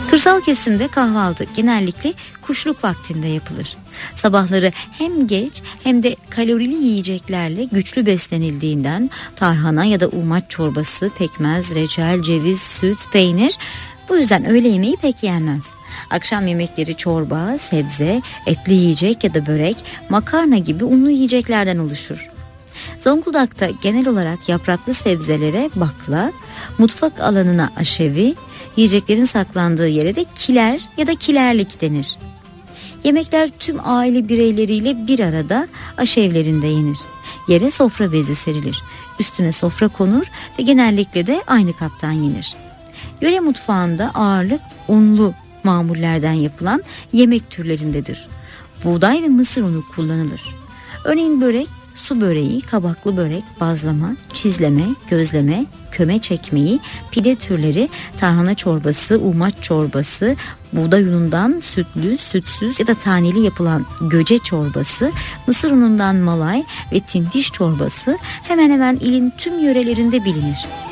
Kırsal kesimde kahvaltı genellikle kuşluk vaktinde yapılır. Sabahları hem geç hem de kalorili yiyeceklerle güçlü beslenildiğinden tarhana ya da umaç çorbası, pekmez, reçel, ceviz, süt, peynir, bu yüzden öğle yemeği pek yenmez. Akşam yemekleri çorba, sebze, etli yiyecek ya da börek, makarna gibi unlu yiyeceklerden oluşur. Zonguldak'ta genel olarak yapraklı sebzelere bakla, mutfak alanına aşevi, yiyeceklerin saklandığı yere de kiler ya da kilerlik denir. Yemekler tüm aile bireyleriyle bir arada aşevlerinde yenir. Yere sofra bezi serilir. Üstüne sofra konur ve genellikle de aynı kaptan yenir. Yöre mutfağında ağırlık unlu mamullerden yapılan yemek türlerindedir. Buğday ve mısır unu kullanılır. Örneğin börek, su böreği, kabaklı börek, bazlama, çizleme, gözleme, köme çekmeği, pide türleri, tarhana çorbası, umaç çorbası, buğday unundan sütlü, sütsüz ya da taneli yapılan göce çorbası, mısır unundan malay ve tintiş çorbası hemen hemen ilin tüm yörelerinde bilinir.